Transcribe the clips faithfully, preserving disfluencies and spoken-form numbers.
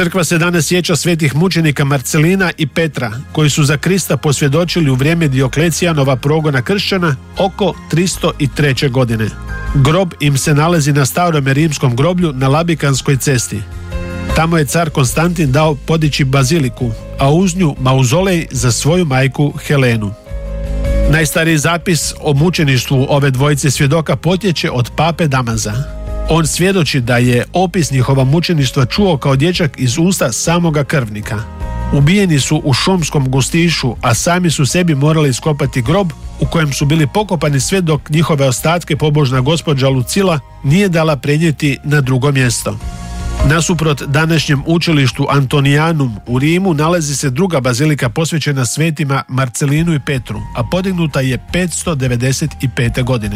Crkva se danas sjeća svetih mučenika Marcelina i Petra, koji su za Krista posvjedočili u vrijeme Dioklecijanova progona kršćana oko tristo treće. godine. Grob im se nalazi na starome rimskom groblju na Labikanskoj cesti. Tamo je car Konstantin dao podići baziliku, a uz nju mauzolej za svoju majku Helenu. Najstariji zapis o mučeništvu ove dvojice svjedoka potječe od pape Damaza. On svjedoči da je opis njihova mučeništva čuo kao dječak iz usta samoga krvnika. Ubijeni su u šumskom gustišu, a sami su sebi morali iskopati grob u kojem su bili pokopani sve dok njihove ostatke pobožna gospođa Lucila nije dala prenijeti na drugo mjesto. Nasuprot današnjem učilištu Antonijanum u Rimu nalazi se druga bazilika posvećena svetima Marcelinu i Petru, a podignuta je petsto devedeset pete. godine.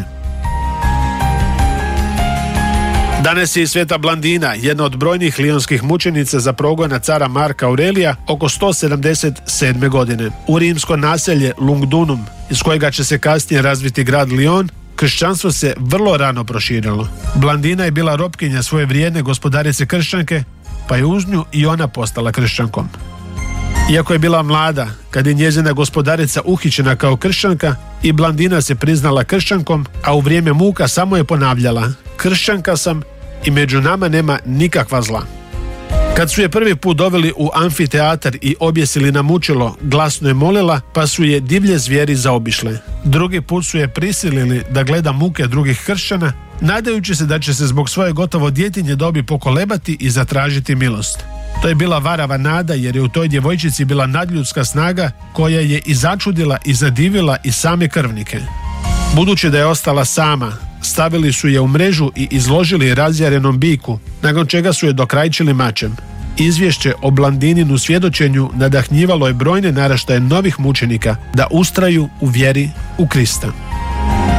Danas je i sveta Blandina, jedna od brojnih lionskih mučenica za progona cara Marka Aurelija oko sto sedamdeset sedme. godine. U rimsko naselje Lugdunum, iz kojega će se kasnije razviti grad Lion, kršćanstvo se vrlo rano proširilo. Blandina je bila robkinja svoje vrijedne gospodarice kršćanke, pa je uz nju i ona postala kršćankom. Iako je bila mlada, kad je njezina gospodarica uhićena kao kršćanka, i Blandina se priznala kršćankom, a u vrijeme muka samo je ponavljala: kršćanka sam i među nama nema nikakva zla. Kad su je prvi put doveli u amfiteatar i objesili na mučilo, glasno je molila, pa su je divlje zvijeri zaobišle. Drugi put su je prisilili da gleda muke drugih kršćana, nadajući se da će se zbog svoje gotovo djetinje dobi pokolebati i zatražiti milost. To je bila varava nada, jer je u toj djevojčici bila nadljudska snaga koja je i začudila i zadivila i same krvnike. Budući da je ostala sama, stavili su je u mrežu i izložili razjarenom biku, nakon čega su je dokrajčili mačem. Izvješće o Blandininu svjedočenju nadahnjivalo je brojne naraštaje novih mučenika da ustraju u vjeri u Krista.